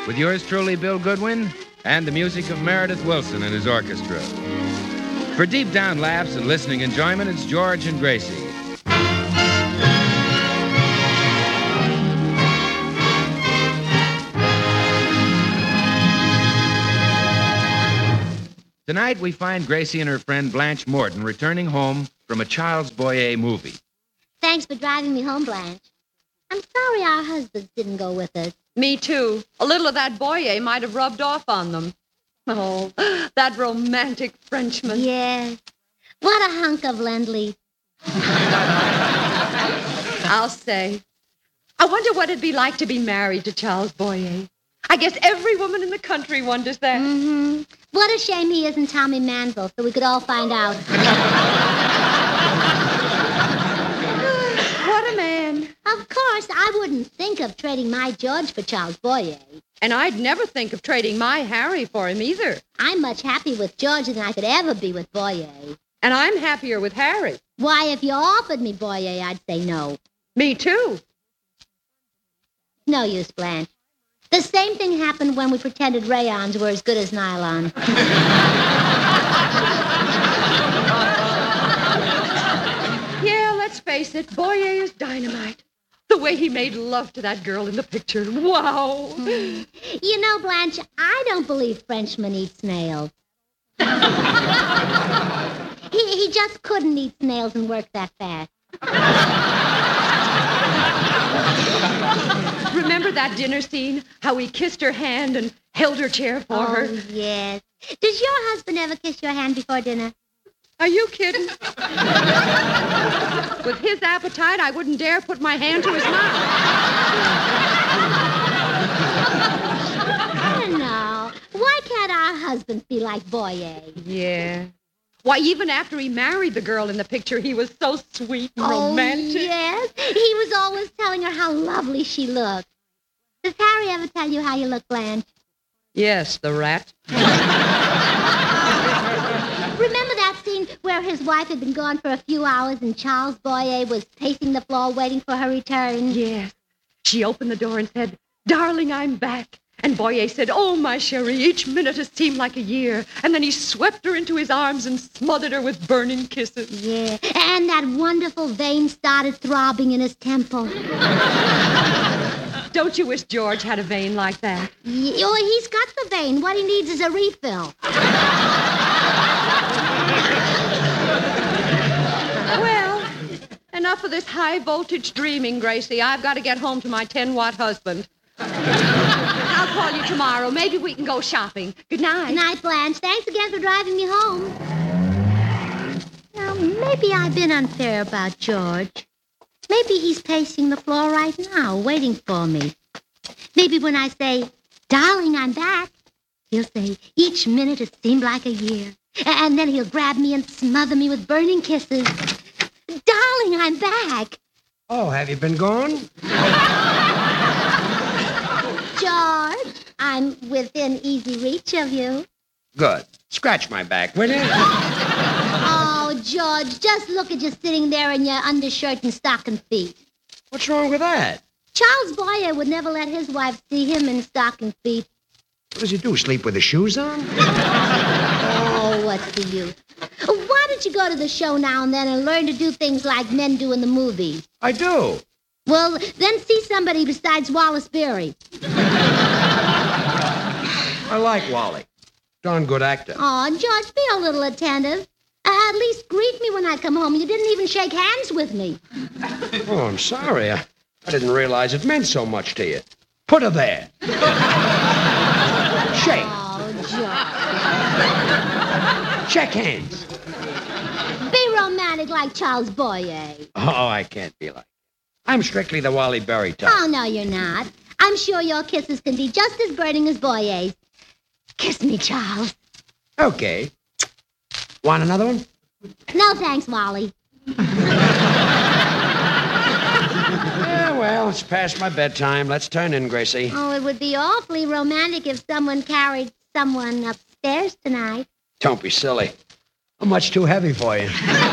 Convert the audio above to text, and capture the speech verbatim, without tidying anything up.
with yours truly, Bill Goodwin, and the music of Meredith Wilson and his orchestra. For deep down laughs and listening enjoyment, it's George and Gracie. Tonight, we find Gracie and her friend Blanche Morton returning home from a Charles Boyer movie. Thanks for driving me home, Blanche. I'm sorry our husbands didn't go with us. Me too. A little of that Boyer might have rubbed off on them. Oh, that romantic Frenchman. Yes. What a hunk of Lindley. I'll say. I wonder what it'd be like to be married to Charles Boyer. I guess every woman in the country wonders that. Mm-hmm. What a shame he isn't Tommy Manville, so we could all find out. What a man. Of course, I wouldn't think of trading my George for Charles Boyer. And I'd never think of trading my Harry for him either. I'm much happier with George than I could ever be with Boyer. And I'm happier with Harry. Why, if you offered me Boyer, I'd say no. Me too. No use, Blanche. The same thing happened when we pretended rayons were as good as nylon. Yeah, let's face it, Boyer is dynamite. The way he made love to that girl in the picture. Wow. Hmm. You know, Blanche, I don't believe Frenchmen eat snails. he, he just couldn't eat snails and work that fast. Remember that dinner scene? How he kissed her hand and held her chair for oh, her? Yes. Does your husband ever kiss your hand before dinner? Are you kidding? With his appetite, I wouldn't dare put my hand to his mouth. I don't know. Why can't our husbands be like Boyer? Yeah. Why, even after he married the girl in the picture, he was so sweet and oh, romantic. Yes. He was always telling her how lovely she looked. Does Harry ever tell you how you look, Blanche? Yes, the rat. Remember that scene where his wife had been gone for a few hours and Charles Boyer was pacing the floor waiting for her return? Yes. She opened the door and said, "Darling, I'm back." And Boyer said, "Oh, my Cherie, each minute has seemed like a year." And then he swept her into his arms and smothered her with burning kisses. Yeah, and that wonderful vein started throbbing in his temple. Don't you wish George had a vein like that? Yeah, oh, he's got the vein. What he needs is a refill. Well, enough of this high-voltage dreaming, Gracie. I've got to get home to my ten-watt husband. I'll call you tomorrow. Maybe we can go shopping. Good night. Good night, Blanche. Thanks again for driving me home. Now, maybe I've been unfair about George. Maybe he's pacing the floor right now, waiting for me. Maybe when I say, "Darling, I'm back," he'll say, "Each minute has seemed like a year." And then he'll grab me and smother me with burning kisses. "Darling, I'm back." Oh, have you been gone? George, I'm within easy reach of you. Good. Scratch my back, will you? Oh, George, just look at you sitting there in your undershirt and stocking feet. What's wrong with that? Charles Boyer would never let his wife see him in stocking feet. What does he do, sleep with his shoes on? Oh, what's the use? Why don't you go to the show now and then and learn to do things like men do in the movies? I do. Well, then see somebody besides Wallace Beery. I like Wally. Darn good actor. Oh, George, be a little attentive. Uh, at least greet me when I come home. You didn't even shake hands with me. Oh, I'm sorry. I, I didn't realize it meant so much to you. Put her there. Shake. Oh, George. Shake hands. Be romantic like Charles Boyer. Oh, I can't be like that. I'm strictly the Wally Berry type. Oh, no, you're not. I'm sure your kisses can be just as burning as Boyer's. Kiss me, Charles. Okay. Want another one? No, thanks, Wally. Yeah, well, it's past my bedtime. Let's turn in, Gracie. Oh, it would be awfully romantic if someone carried someone upstairs tonight. Don't be silly. I'm much too heavy for you.